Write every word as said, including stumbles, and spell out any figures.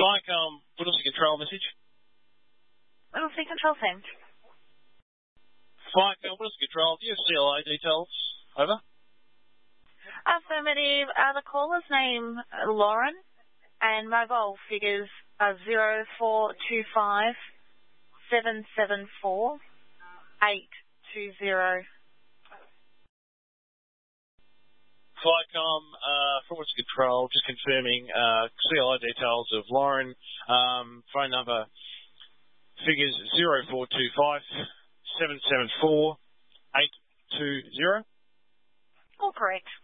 Flycom, Whittlesea Control message. Whittlesea Control send. Flycom, Whittlesea Control, do you have C L A details? Over. Affirmative. Uh, the caller's name, uh, Lauren, and mobile figures are zero four two five seven seven four eight two zero. Flycom, uh, from Whittlesea Control, just confirming uh, C L I details of Lauren. Um, phone number figures zero four two five seven seven four eight two zero. All correct.